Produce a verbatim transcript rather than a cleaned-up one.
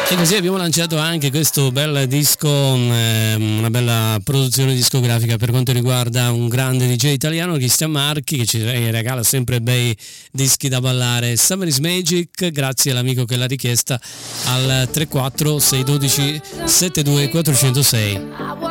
E così abbiamo lanciato anche questo bel disco, ehm, una bella produzione discografica per quanto riguarda un grande D J italiano, Cristian Marchi, che ci regala sempre bei dischi da ballare. Summer is Magic, grazie all'amico che l'ha richiesta al tre quattro sei uno due sette due quattro zero sei.